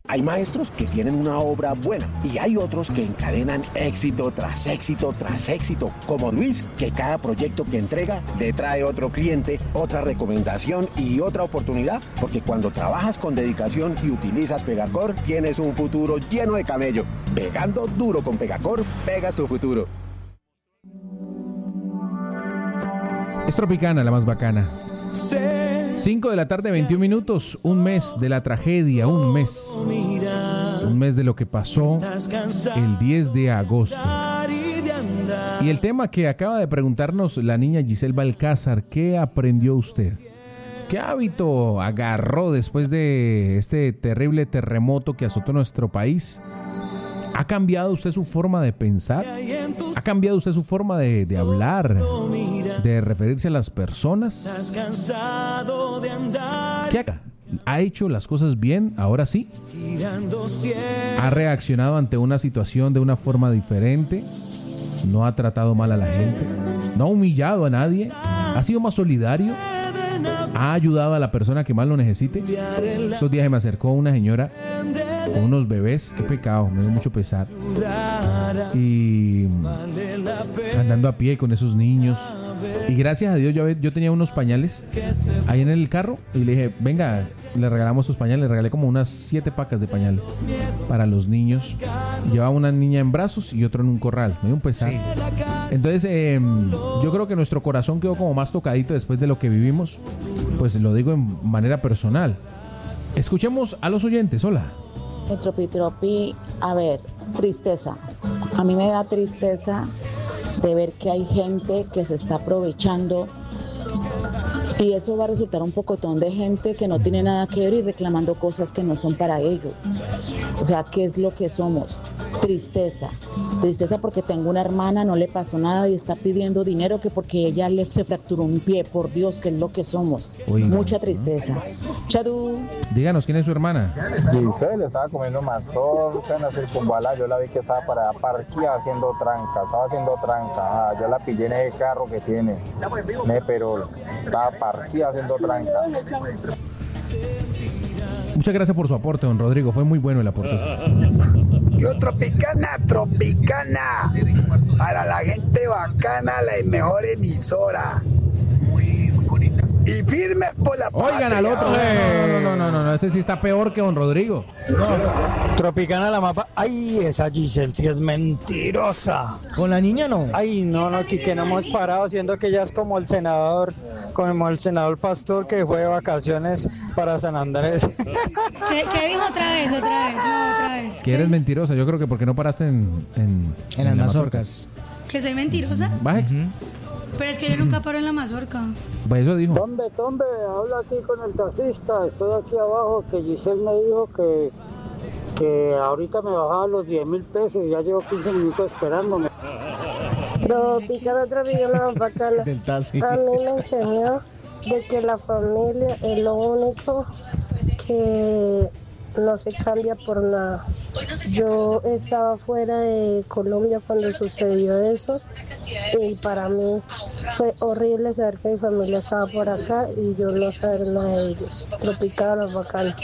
Hay maestros que tienen una obra buena y hay otros que encadenan éxito tras éxito tras éxito, como Luis, que cada proyecto que entrega le trae otro cliente, otra recomendación y otra oportunidad, porque cuando trabajas con dedicación y utilizas Pegacor, tienes un futuro lleno de camello. Pegando duro con Pegacor, pegas tu futuro. Es Tropicana, la más bacana. 5 de la tarde, 21 minutos. Un mes de la tragedia, un mes de lo que pasó el 10 de agosto. Y el tema que acaba de preguntarnos la niña Giselle Balcázar: ¿qué aprendió usted? ¿Qué hábito agarró después de este terrible terremoto que azotó nuestro país? ¿Ha cambiado usted su forma de pensar? ¿Ha cambiado usted su forma de hablar? ¿De referirse a las personas? ¿Qué haga? ¿Ha hecho las cosas bien? ¿Ahora sí? ¿Ha reaccionado ante una situación de una forma diferente? ¿No ha tratado mal a la gente? ¿No ha humillado a nadie? ¿Ha sido más solidario? ¿Ha ayudado a la persona que más lo necesite? Esos días se me acercó una señora con unos bebés, qué pecado, me dio mucho pesar, y andando a pie con esos niños, y gracias a Dios yo tenía unos pañales ahí en el carro, y le dije, venga, le regalamos sus pañales. Le regalé como unas 7 pacas de pañales para los niños. Llevaba una niña en brazos y otro en un corral, me dio un pesar. Entonces yo creo que nuestro corazón quedó como más tocadito después de lo que vivimos, pues lo digo en manera personal. Escuchemos a los oyentes. Hola. Tropi, a ver, tristeza. A mí me da tristeza de ver que hay gente que se está aprovechando, y eso va a resultar un pocotón de gente que no tiene nada que ver y reclamando cosas que no son para ellos. O sea, ¿qué es lo que somos? Tristeza porque tengo una hermana, no le pasó nada y está pidiendo dinero que porque ella se fracturó un pie. Por Dios, ¿qué es lo que somos? Oiga, mucha tristeza. Chadú. Díganos, ¿quién es su hermana? Giselle estaba comiendo mazorca en la circunvalar. Yo la vi que estaba para parquía haciendo tranca. Yo la pillé en ese carro que tiene, pero estaba parquía haciendo tranca. Muchas gracias por su aporte, don Rodrigo. Fue muy bueno el aporte. Yo Tropicana, para la gente bacana, la mejor emisora. Muy bonita. Y firme por la patria. Oigan al otro. No, este sí está peor que don Rodrigo. No. Tropicana la mapa. Ay, esa Giselle sí es mentirosa. ¿Con la niña no? Ay, no, que no hemos parado, siendo que ella es como el senador Pastor que fue de vacaciones para San Andrés. ¿Qué dijo otra vez? No, otra vez. Que eres mentirosa. Yo creo que porque no paraste en las mazorcas. ¿Que soy mentirosa? Baje. Pero es que yo nunca paro en la mazorca. Pues eso dijo. Tombe, habla aquí con el taxista. Estoy aquí abajo, que Giselle me dijo que ahorita me bajaba los 10,000 pesos. Ya llevo 15 minutos esperándome. Tropicana, la bacana. Del taxi. A mí me enseñó de que la familia es lo único que no se cambia por nada. Yo estaba fuera de Colombia cuando sucedió eso, y para mí fue horrible saber que mi familia estaba por acá y yo no saber nada de ellos. Tropicana, bacana.